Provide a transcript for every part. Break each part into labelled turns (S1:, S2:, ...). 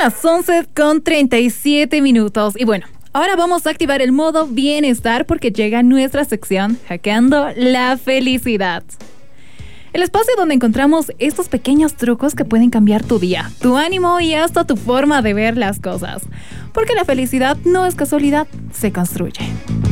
S1: las 11:37 y bueno, ahora vamos a activar el modo bienestar porque llega nuestra sección Hackeando la Felicidad. El espacio donde encontramos estos pequeños trucos que pueden cambiar tu día, tu ánimo y hasta tu forma de ver las cosas. Porque la felicidad no es casualidad, se construye.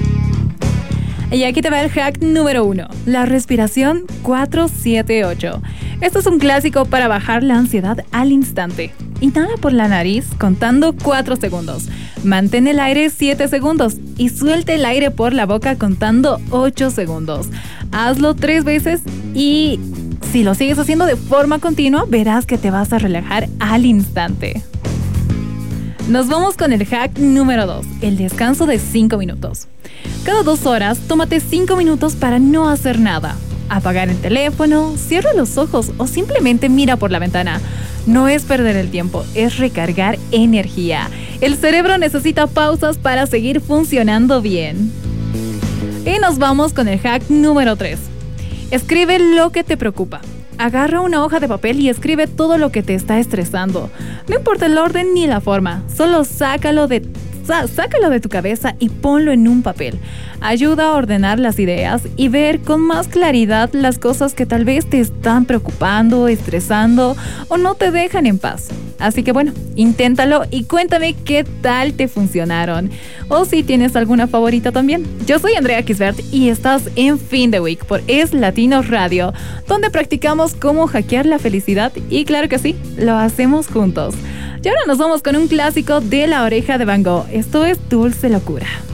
S1: Y aquí te va el hack número 1, la respiración 478. Esto es un clásico para bajar la ansiedad al instante. Inhala por la nariz contando 4 segundos. Mantén el aire 7 segundos y suelta el aire por la boca contando 8 segundos. Hazlo 3 veces y si lo sigues haciendo de forma continua, verás que te vas a relajar al instante. Nos vamos con el hack número 2, el descanso de 5 minutos. Cada 2 horas, tómate 5 minutos para no hacer nada. Apagar el teléfono, cierra los ojos o simplemente mira por la ventana. No es perder el tiempo, es recargar energía. El cerebro necesita pausas para seguir funcionando bien. Y nos vamos con el hack número 3. Escribe lo que te preocupa. Agarra una hoja de papel y escribe todo lo que te está estresando. No importa el orden ni la forma, solo sácalo de tu cabeza y ponlo en un papel. Ayuda a ordenar las ideas y ver con más claridad las cosas que tal vez te están preocupando, estresando o no te dejan en paz. Así que bueno, inténtalo y cuéntame qué tal te funcionaron. O si tienes alguna favorita también. Yo soy Andrea Kisbert y estás en Fin de Week por Es Latino Radio, donde practicamos cómo hackear la felicidad y claro que sí, lo hacemos juntos. Y ahora nos vamos con un clásico de La Oreja de Van Gogh. Esto es Dulce Locura.